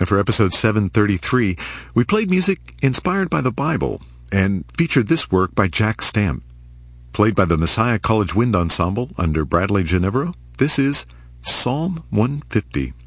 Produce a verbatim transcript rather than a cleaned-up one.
And for episode seven thirty-three, we played music inspired by the Bible and featured this work by Jack Stamp. Played by the Messiah College Wind Ensemble under Bradley Ginevra, this is Psalm one fifty.